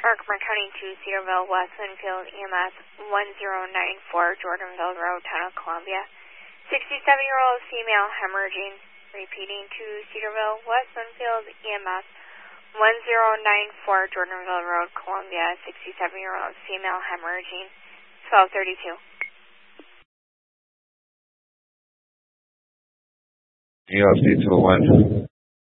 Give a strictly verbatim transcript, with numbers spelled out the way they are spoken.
Park, Marconi to Cedarville, West Winfield, E M S one zero nine four, Jordanville Road, Tunnel, Columbia. sixty-seven-year-old female hemorrhaging. Repeating to Cedarville, West Winfield, E M S one zero nine four, Jordanville Road, Columbia. sixty-seven-year-old female hemorrhaging. twelve thirty-two. E L C two oh one.